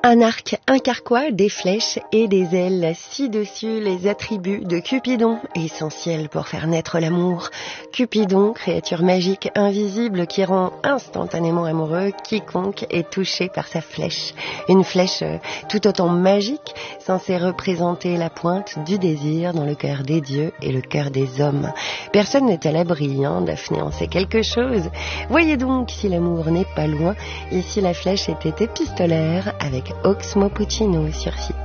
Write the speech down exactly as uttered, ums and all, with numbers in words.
Un arc, un carquois, des flèches et des ailes. Ci-dessus les attributs de Cupidon, essentiels pour faire naître l'amour. Cupidon, créature magique invisible qui rend instantanément amoureux quiconque est touché par sa flèche. Une flèche tout autant magique, censée représenter la pointe du désir dans le cœur des dieux et le cœur des hommes. Personne n'est à l'abri, hein, Daphné en sait quelque chose. Voyez donc si l'amour n'est pas loin, et si la flèche était épistolaire avec Oxmo Puccino sur site.